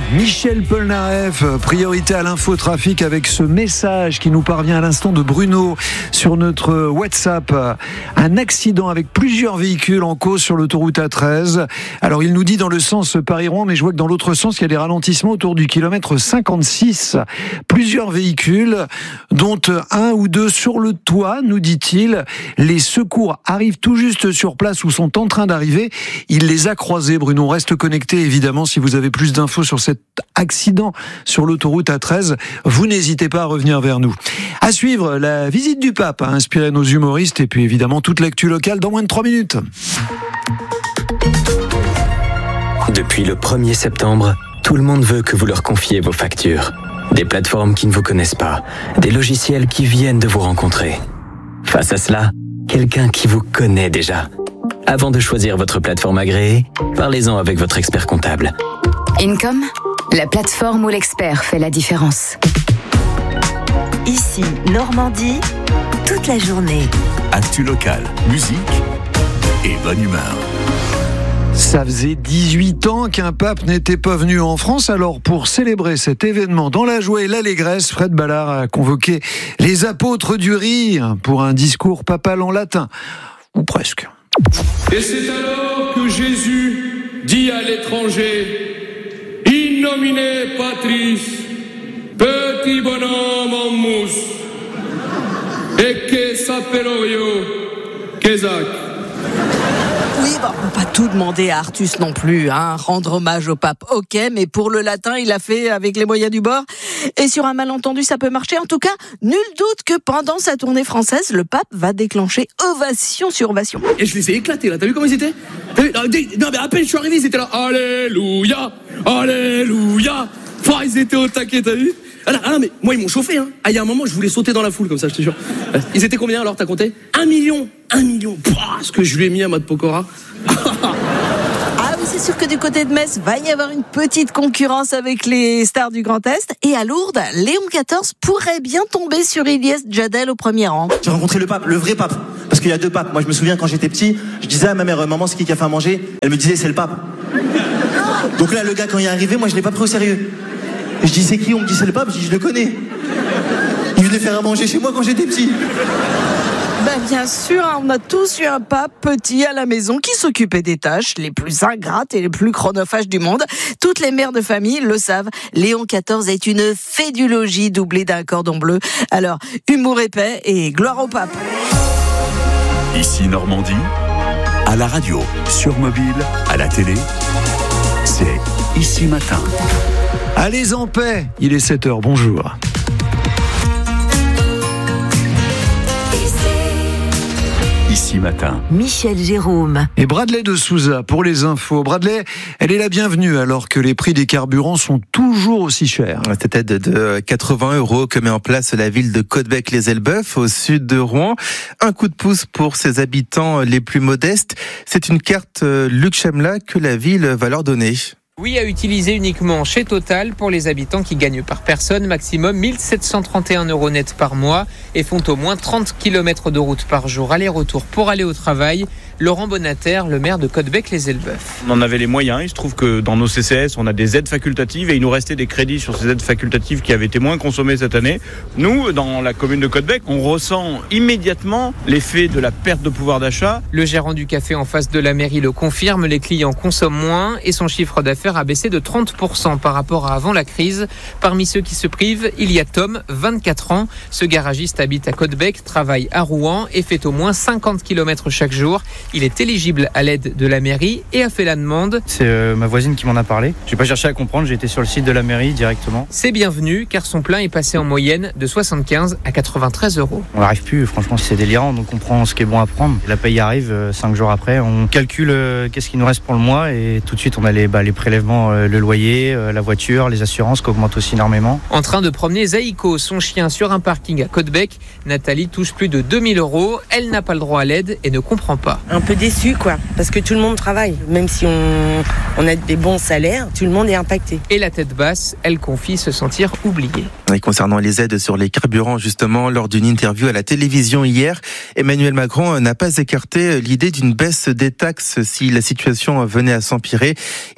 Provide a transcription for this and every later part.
Michel Polnareff, priorité à l'infotrafic avec ce message qui nous parvient à l'instant de Bruno sur notre WhatsApp. Un accident avec plusieurs véhicules en cause sur l'autoroute A13. Alors il nous dit dans le sens Paris-Rouen, mais je vois que dans l'autre sens il y a des ralentissements autour du kilomètre 56. Plusieurs véhicules, dont un ou deux sur le toit, nous dit-il. Les secours arrivent tout juste sur place ou sont en train d'arriver. Il les a croisés. Bruno, reste connecté évidemment si vous avez plus d'infos sur cet accident sur l'autoroute A13. Vous n'hésitez pas à revenir vers nous. À suivre, la visite du pape a inspiré nos humoristes et puis évidemment toute l'actu locale dans moins de 3 minutes. Depuis le 1er septembre, tout le monde veut que vous leur confiez vos factures. Des plateformes qui ne vous connaissent pas, des logiciels qui viennent de vous rencontrer. Face à cela, quelqu'un qui vous connaît déjà. Avant de choisir votre plateforme agréée, parlez-en avec votre expert comptable. Income, la plateforme où l'expert fait la différence. Ici, Normandie, toute la journée. Actu locale, musique et bonne humeur. Ça faisait 18 ans qu'un pape n'était pas venu en France. Alors, pour célébrer cet événement dans la joie et l'allégresse, Fred Ballard a convoqué les apôtres du rire pour un discours papal en latin. Ou presque. Et c'est alors que Jésus dit à l'étranger: In nomine Patris, petit bonhomme en mousse, et que s'appellerio Kézak. Oui, on peut pas tout demander à Artus non plus, rendre hommage au pape, ok, mais pour le latin, il a fait avec les moyens du bord. Et sur un malentendu, ça peut marcher. En tout cas, nul doute que pendant sa tournée française, le pape va déclencher ovation sur ovation. Et je les ai éclatés là, t'as vu comment ils étaient? Non mais à peine je suis arrivé, ils étaient là, Alléluia, Alléluia. Ils étaient au taquet, t'as vu? Non, mais moi ils m'ont chauffé, il y a un moment je voulais sauter dans la foule comme ça, je te jure. Ils étaient combien alors, t'as compté? 1 million. Ce que je lui ai mis à mode Pokora. Ah oui, c'est sûr que du côté de Metz, va y avoir une petite concurrence avec les stars du Grand Est. Et à Lourdes, Léon XIV pourrait bien tomber sur Ilyes Djadel au premier rang. J'ai rencontré le pape, le vrai pape. Parce qu'il y a 2 papes. Moi je me souviens quand j'étais petit, je disais à ma mère, maman c'est qui a fait à manger? Elle me disait c'est le pape. Donc là le gars quand il est arrivé, moi je l'ai pas pris au sérieux. Je dis c'est qui? On me dit c'est le pape, je dis je le connais. Il venait faire à manger chez moi quand j'étais petit. Bien sûr, on a tous eu un pape petit à la maison qui s'occupait des tâches les plus ingrates et les plus chronophages du monde. Toutes les mères de famille le savent. Léon XIV est une fédulogie doublée d'un cordon bleu. Alors, humour épais et gloire au pape. Ici Normandie, à la radio, sur mobile, à la télé, c'est Ici Matin. Allez en paix, il est 7h, bonjour. Ici Matin. Michel Jérôme. Et Bradley de Souza pour les infos. Bradley, elle est la bienvenue alors que les prix des carburants sont toujours aussi chers. Cette aide de 80 € que met en place la ville de Caudebec-les-Elbeuf au sud de Rouen. Un coup de pouce pour ses habitants les plus modestes. C'est une carte Luc Chamla que la ville va leur donner. Oui, à utiliser uniquement chez Total pour les habitants qui gagnent par personne maximum 1 731 € net par mois et font au moins 30 km de route par jour aller-retour pour aller au travail. Laurent Bonater, le maire de Caudebec-les-Elbeuf. On en avait les moyens. Il se trouve que dans nos CCS, on a des aides facultatives et il nous restait des crédits sur ces aides facultatives qui avaient été moins consommées cette année. Nous, dans la commune de Caudebec, on ressent immédiatement l'effet de la perte de pouvoir d'achat. Le gérant du café en face de la mairie le confirme, les clients consomment moins et son chiffre d'affaires a baissé de 30% par rapport à avant la crise. Parmi ceux qui se privent, il y a Tom, 24 ans. Ce garagiste habite à Caudebec, travaille à Rouen et fait au moins 50 km chaque jour. Il est éligible à l'aide de la mairie et a fait la demande. C'est ma voisine qui m'en a parlé. J'ai pas cherché à comprendre, j'ai été sur le site de la mairie directement. C'est bienvenu car son plein est passé en moyenne de 75 à 93 €. On n'arrive plus, franchement c'est délirant, donc on prend ce qui est bon à prendre. La paye arrive 5 jours après, on calcule qu'est-ce qu'il nous reste pour le mois et tout de suite on a les prélèvements, le loyer, la voiture, les assurances qui augmentent aussi énormément. En train de promener Zaïko, son chien, sur un parking à Caudebec, Nathalie touche plus de 2000 €. Elle n'a pas le droit à l'aide et ne comprend pas. Un peu déçue parce que tout le monde travaille. Même si on a des bons salaires, tout le monde est impacté. Et la tête basse, elle confie se sentir oubliée. Et concernant les aides sur les carburants, justement, lors d'une interview à la télévision hier, Emmanuel Macron n'a pas écarté l'idée d'une baisse des taxes si la situation venait à s'empirer. Il ne faut rien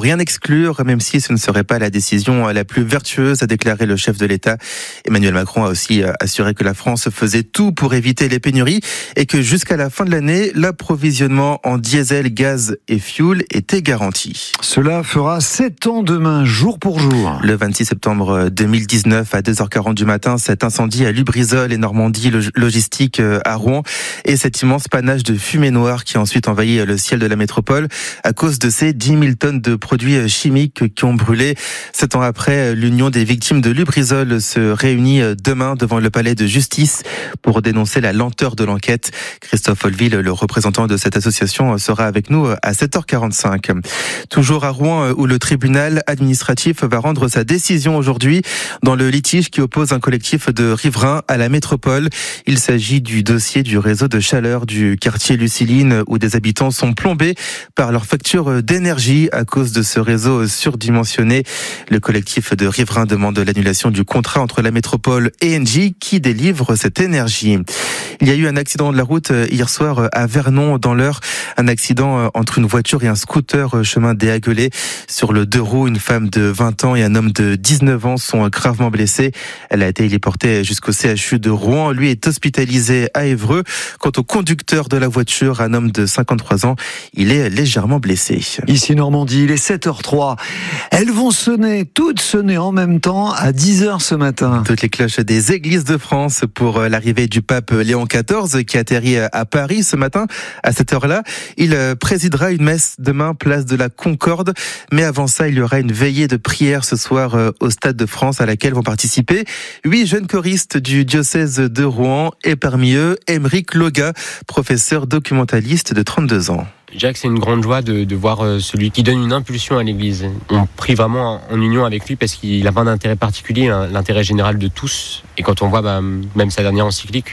rien exclure, même si ce ne serait pas la décision la plus vertueuse, a déclaré le chef de l'État. Emmanuel Macron a aussi assuré que la France faisait tout pour éviter les pénuries et que jusqu'à la fin de l'année, l'approvisionnement en diesel, gaz et fioul était garanti. Cela fera 7 ans demain, jour pour jour. Le 26 septembre 2019, à 2h40 du matin, cet incendie à Lubrizol et Normandie Logistique à Rouen et cet immense panache de fumée noire qui a ensuite envahi le ciel de la métropole à cause de ces 10 000 tonnes de produits chimiques qui ont brûlé. 7 ans après, l'Union des victimes de Lubrizol se réunit demain devant le palais de justice pour dénoncer la lenteur de l'enquête. Christophe Olville, le représentant de cette association, sera avec nous à 7h45. Toujours à Rouen, où le tribunal administratif va rendre sa décision aujourd'hui dans le litige qui oppose un collectif de riverains à la métropole. Il s'agit du dossier du réseau de chaleur du quartier Luciline, où des habitants sont plombés par leur facture d'énergie à cause de ce réseau surdimensionné. Le collectif de riverains demande l'annulation du contrat entre la métropole et Engie qui délivre cette énergie. Il y a eu un accident de la route hier soir à Vernon dans l'Eure. Un accident entre une voiture et un scooter chemin des Aguelets. Sur le 2 roues, une femme de 20 ans et un homme de 19 ans sont gravement blessés. Elle a été héliportée jusqu'au CHU de Rouen. Lui est hospitalisé à Évreux. Quant au conducteur de la voiture, un homme de 53 ans, il est légèrement blessé. Ici Normandie, il est 7h03. Elles vont toutes sonner en même temps à 10h ce matin. Toutes les cloches des églises de France pour l'arrivée du pape Léon XIV qui atterrit à Paris ce matin. À cette heure-là, il présidera une messe demain, place de la Concorde. Mais avant ça, il y aura une veillée de prière ce soir au Stade de France à laquelle vont participer 8 jeunes choristes du diocèse de Rouen et parmi eux, Aymeric Loga, professeur documentaliste de 32 ans. Je dirais que c'est une grande joie de voir celui qui donne une impulsion à l'Église. On prie vraiment en union avec lui parce qu'il n'a pas d'intérêt particulier, l'intérêt général de tous. Et quand on voit même sa dernière encyclique,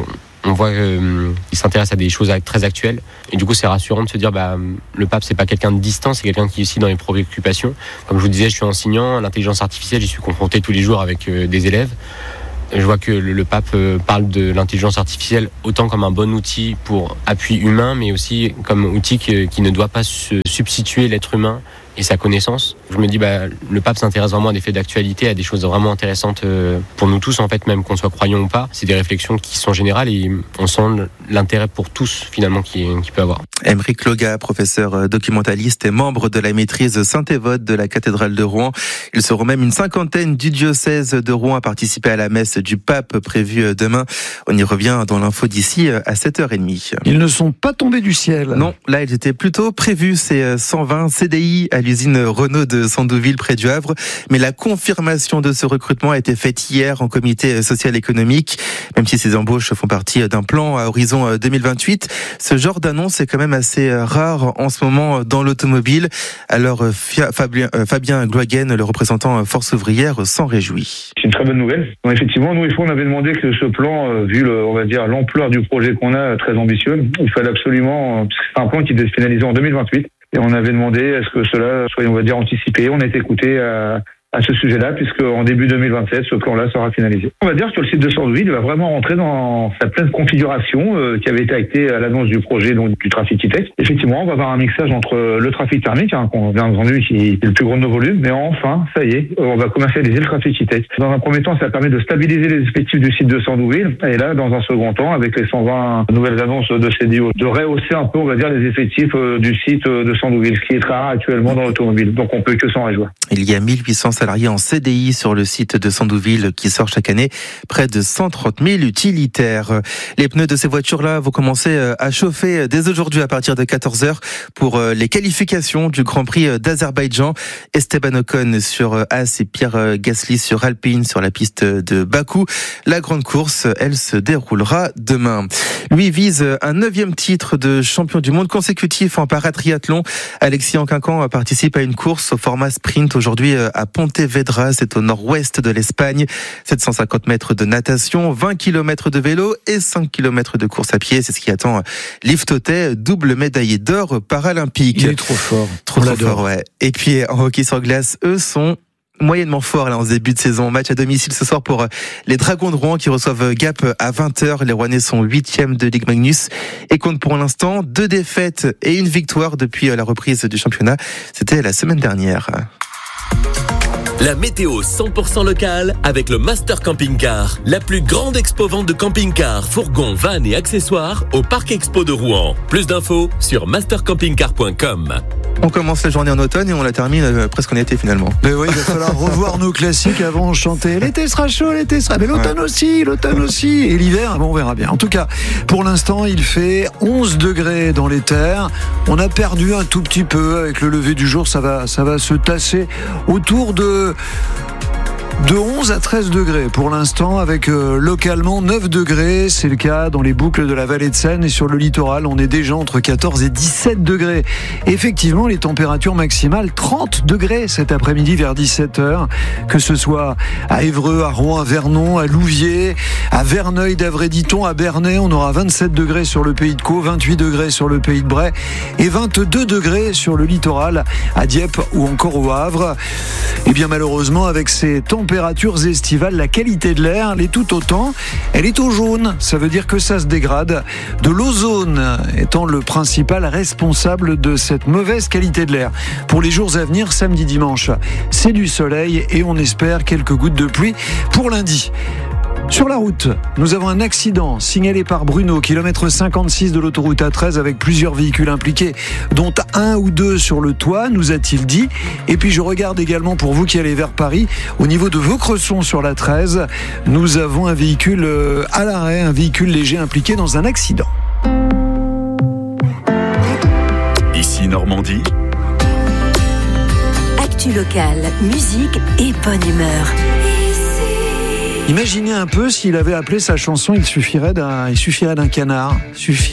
on voit qu'il s'intéresse à des choses très actuelles. Et du coup, c'est rassurant de se dire le pape, c'est pas quelqu'un de distant, c'est quelqu'un qui est aussi dans les préoccupations. Comme je vous disais, je suis enseignant, à l'intelligence artificielle, j'y suis confronté tous les jours avec des élèves. Je vois que le pape parle de l'intelligence artificielle autant comme un bon outil pour appui humain, mais aussi comme outil qui ne doit pas se substituer l'être humain et sa connaissance. Je me dis, le pape s'intéresse vraiment à des faits d'actualité, à des choses vraiment intéressantes pour nous tous, en fait, même qu'on soit croyant ou pas. C'est des réflexions qui sont générales et on sent l'intérêt pour tous, finalement, qui peut avoir. Aymeric Loga, professeur documentaliste et membre de la maîtrise Saint-Évode de la cathédrale de Rouen. Ils seront même une cinquantaine du diocèse de Rouen à participer à la messe du pape prévue demain. On y revient dans l'info d'ici à 7h30. Ils ne sont pas tombés du ciel. Non, là, ils étaient plutôt prévus. C'est 120 CDI à l'usine Renault de Sandouville près du Havre. Mais la confirmation de ce recrutement a été faite hier en comité social économique. Même si ces embauches font partie d'un plan à horizon 2028, ce genre d'annonce est quand même assez rare en ce moment dans l'automobile. Alors Fabien Gloaguen, le représentant Force Ouvrière, s'en réjouit. C'est une très bonne nouvelle. Donc, effectivement, nous, on avait demandé que ce plan, vu l'ampleur du projet qu'on a, très ambitieux, il fallait absolument, parce que c'est un plan qui devait se finaliser en 2028. Et on avait demandé à ce que cela soit, anticipé. On a été écouté à ce sujet-là, puisque en début 2027, ce plan-là sera finalisé. On va dire que le site de Sandouville va vraiment rentrer dans sa pleine configuration qui avait été actée à l'annonce du projet donc du Trafic E-Tech. Effectivement, on va avoir un mixage entre le trafic thermique, qu'on bien entendu, qui est le plus gros de nos volumes, mais enfin, ça y est, on va commercialiser le Trafic E-Tech. Dans un premier temps, ça permet de stabiliser les effectifs du site de Sandouville, et là, dans un second temps, avec les 120 nouvelles annonces de CDO, de rehausser un peu, on va dire, les effectifs du site de Sandouville, ce qui est très rare actuellement dans l'automobile. Donc on peut que s'en réjouir. Il y a 1800 salariés en CDI sur le site de Sandouville qui sort chaque année près de 130 000 utilitaires. Les pneus de ces voitures-là vont commencer à chauffer dès aujourd'hui à partir de 14h pour les qualifications du Grand Prix d'Azerbaïdjan. Esteban Ocon sur As et Pierre Gasly sur Alpine sur la piste de Bakou. La grande course, elle se déroulera demain. Lui vise un 9e titre de champion du monde consécutif en paratriathlon. Alexis Anquincan participe à une course au format sprint aujourd'hui à Pontevedra, c'est au nord-ouest de l'Espagne. 750 mètres de natation, 20 km de vélo et 5 km de course à pied. C'est ce qui attend Liv Totet, double médaillé d'or paralympique. Il est trop fort. Trop fort, ouais. Et puis en hockey sur glace, eux sont moyennement fort là, en ce début de saison. Match à domicile ce soir pour les Dragons de Rouen qui reçoivent Gap à 20h. Les Rouennais sont 8e de Ligue Magnus et comptent pour l'instant 2 défaites et une victoire depuis la reprise du championnat. C'était la semaine dernière. La météo 100% locale avec le Master Camping Car, la plus grande expo-vente de camping-cars, fourgons, vannes et accessoires au Parc Expo de Rouen. Plus d'infos sur mastercampingcar.com. On commence la journée en automne et on la termine presque en été finalement. Mais oui, il va falloir revoir nos classiques avant de chanter. L'été sera chaud, l'été sera... Mais l'automne aussi. Et l'hiver, bon, on verra bien. En tout cas, pour l'instant, il fait 11 degrés dans les terres. On a perdu un tout petit peu avec le lever du jour. Ça va se tasser autour de 11 à 13 degrés pour l'instant, avec localement 9 degrés. C'est le cas dans les boucles de la vallée de Seine et sur le littoral. On est déjà entre 14 et 17 degrés. Effectivement, les températures maximales 30 degrés cet après-midi vers 17h. Que ce soit à Évreux, à Rouen, à Vernon, à Louviers, à Verneuil, d'Avray-Diton, à Bernay. On aura 27 degrés sur le Pays de Caux, 28 degrés sur le Pays de Bray et 22 degrés sur le littoral à Dieppe ou encore au Havre. Et bien malheureusement, avec ces températures estivales, la qualité de l'air l'est tout autant. Elle est au jaune, ça veut dire que ça se dégrade. De l'ozone étant le principal responsable de cette mauvaise qualité de l'air. Pour les jours à venir, samedi, dimanche, c'est du soleil et on espère quelques gouttes de pluie pour lundi. Sur la route, nous avons un accident signalé par Bruno, kilomètre 56 de l'autoroute A13 avec plusieurs véhicules impliqués, dont 1 ou 2 sur le toit, nous a-t-il dit. Et puis je regarde également pour vous qui allez vers Paris, au niveau de Vaucresson sur la 13, nous avons un véhicule à l'arrêt, un véhicule léger impliqué dans un accident. Ici Normandie. Actu locale, musique et bonne humeur. Imaginez un peu s'il avait appelé sa chanson « Il suffirait d'un canard ».